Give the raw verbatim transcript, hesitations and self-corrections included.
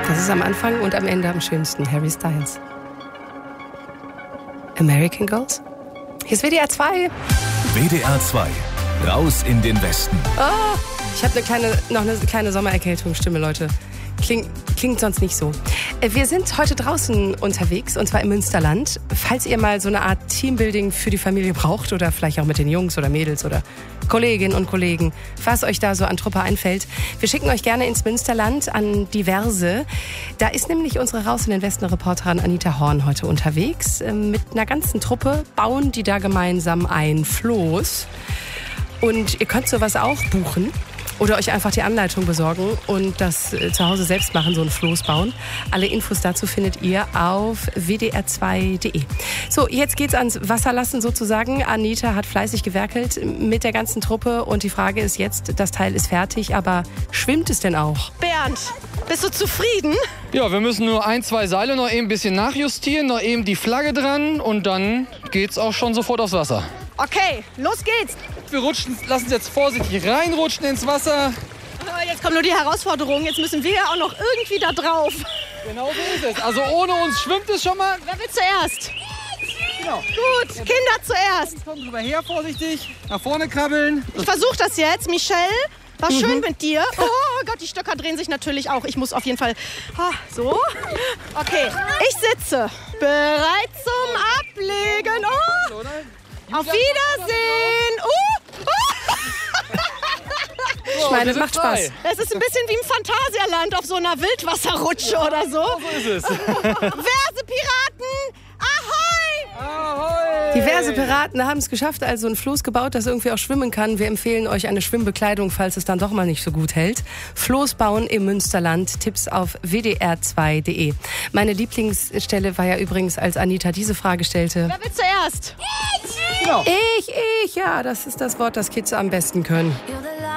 Das ist am Anfang und am Ende am schönsten. Harry Styles. American Girls? Hier ist W D R zwei. W D R zwei. Raus in den Westen. Oh, ich habe eine kleine, noch eine kleine Sommererkältungsstimme, Leute. Kling, klingt sonst nicht so. Wir sind heute draußen unterwegs, und zwar im Münsterland. Falls ihr mal so eine Art Teambuilding für die Familie braucht oder vielleicht auch mit den Jungs oder Mädels oder Kolleginnen und Kollegen, was euch da so an Truppe einfällt. Wir schicken euch gerne ins Münsterland an diverse. Da ist nämlich unsere Raus in den Westen Reporterin Anita Horn heute unterwegs. Mit einer ganzen Truppe bauen die da gemeinsam ein Floß. Und ihr könnt sowas auch buchen. Oder euch einfach die Anleitung besorgen und das äh, zu Hause selbst machen, so ein Floß bauen. Alle Infos dazu findet ihr auf w d r zwei punkt d e. So, jetzt geht's ans Wasserlassen sozusagen. Anita hat fleißig gewerkelt mit der ganzen Truppe und die Frage ist jetzt, das Teil ist fertig, aber schwimmt es denn auch? Bernd, bist du zufrieden? Ja, wir müssen nur ein, zwei Seile noch eben ein bisschen nachjustieren, noch eben die Flagge dran und dann geht's auch schon sofort aufs Wasser. Okay, los geht's. Wir rutschen, lassen uns jetzt vorsichtig reinrutschen ins Wasser. Oh, jetzt kommt nur die Herausforderung. Jetzt müssen wir ja auch noch irgendwie da drauf. Genau so ist es. Also ohne uns schwimmt es schon mal. Wer will zuerst? Genau. Gut, Kinder zuerst. Komm drüber her, vorsichtig. Nach vorne krabbeln. Ich versuche das jetzt. Michelle, war mhm. schön mit dir. Oh Gott, die Stöcker drehen sich natürlich auch. Ich muss auf jeden Fall... Ah, so. Okay, ich sitze. Bereit zum Ablegen. Oh. Auf Wiedersehen! Uh! Ich meine, es macht Spaß. Es ist ein bisschen wie im Phantasialand auf so einer Wildwasserrutsche ja, oder so. So ist es. Diverse Piraten! Ahoi! Ahoi! Diverse Piraten haben es geschafft, also ein Floß gebaut, das irgendwie auch schwimmen kann. Wir empfehlen euch eine Schwimmbekleidung, falls es dann doch mal nicht so gut hält. Floß bauen im Münsterland. Tipps auf w d r zwei punkt d e. Meine Lieblingsstelle war ja übrigens, als Anita diese Frage stellte. Wer will zuerst? Ich! Ich, ich, ja, das ist das Wort, das Kids am besten können.